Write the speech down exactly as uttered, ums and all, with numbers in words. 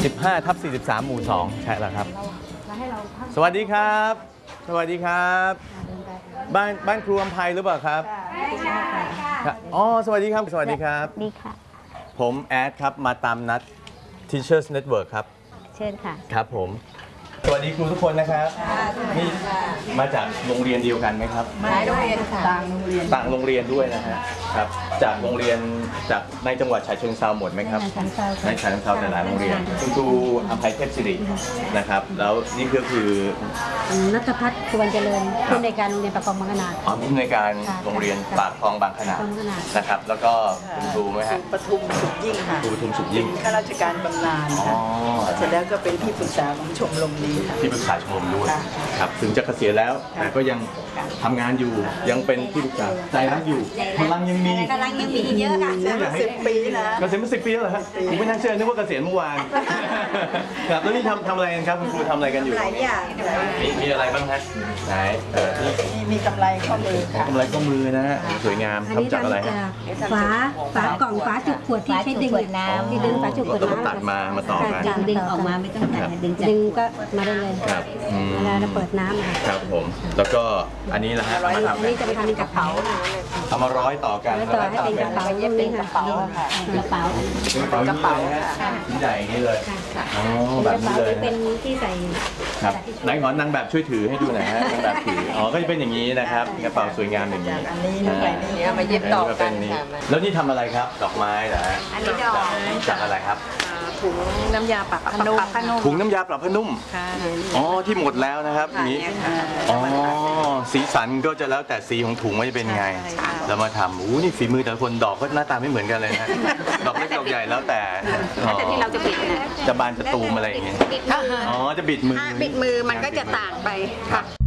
สิบห้าทับสี่สิบสามหมู่สองใช่แล้วครับสวัสดีครับ สวัสดีครับบ้านบ้านครูอำไพหรือเปล่าครับครับอ๋อสวัสดีครับสวัสดีครับดีค่ะผมแอดครับมาตามนัด Teachers Network ครับเชิญค่ะครับผมสวัสดีครูทุกคนนะครับนี่มาจากโรงเรียนเดียวกันไหมครับไม่โรงเรียนต่างโรงเรียนต่างโรงเรียนด้วยนะฮะครับจากโรงเรียนจากในจังหวัดฉะเชิงเทราหมดไหมครับในฉะเชิงเทราแต่หลายโรงเรียนคุณครูอภัยเทพศิรินะครับแล้วนี่ก็คือนัทพัฒน์สุวรรณเจริญผู้อำนวยการโรงเรียนปากคลองบางขนาดอ๋อผู้อำนวยการโรงเรียนปากคลองบางขนาดนะครับแล้วก็คุณครูไหมฮะปทุมสุขยิ่งค่ะครูปทุมสุขยิ่งข้าราชการบำนาญค่ะเสร็จแล้วก็เป็นที่ปรึกษาของชมรมนี้ที่ปรึกษาชมรมด้วยครับถึงจะเกษียณแล้วแต่ก็ยังทำงานอยู่ยังเป็นที่ปรึกษาใจรักอยู่พลังยังมีพลังยังมีเยอะค่ะสิบปีนะเกษียณมาสิบปีแล้วเหรอครับผมไม่น่าเชื่อนึกว่าเกษียณเมื่อวานครับแล้วนี่ทำทำอะไรกันครับคุณครูทำอะไรกันอยู่หลายอย่างมีมีอะไรบ้างฮะไหนเออมีมีกำไรข้อมือค่ะกำไรข้อมือนะฮะสวยงามทำจากอะไรฮะฝาฝากล่องฝาจุกขวดที่ใช้ดึงน้ำที่ดึงฝาจุกขวดน้ำตัดมามาต่อกันดึงออกมาไม่ต้องตัดดึงดึงก็มาได้เลยครับเวลาเราเปิดน้ำครับผมแล้วก็อันนี้แหละฮะอันนี้จะไปทำเป็นกระเป๋าเอามาร้อยต่อกันต่อให้เป็นกระเป๋าเย็บเป็นกระเป๋ากระเป๋ากระเป๋าชิ้นใหญ่นี่เลยอ๋อแบบนี้เลยเป็นที่ใส่ครับนายขอนางแบบช่วยถือให้ดูหน่อยฮะนางแบบถืออ๋อก็จะเป็นอย่างนี้นะครับกระเป๋าสวยงามอย่างนี้อันนี้ไปนี่เอามาเย็บต่อกันแล้วนี่ทำอะไรครับดอกไม้เหรอฮะอันนี้ดอกจากอะไรครับถุงน้ำยาปรับผ้านุ่มถุงน้ำยาปรับผ้านุ่มอ๋อที่หมดแล้วนะครับนี้อ๋อสีสันก็จะแล้วแต่สีของถุงว่าจะเป็นไงเรามาทำอู้นี่ฝีมือแต่ละคนดอกก็หน้าตาไม่เหมือนกันเลยนะดอกเล็กดอกใหญ่แล้วแต่แต่ที่เราจะบิดนะจะบานจะตูมอะไรอย่างเงี้ยอ๋อจะบิดมือบิดมือมันก็จะต่างไปค่ะ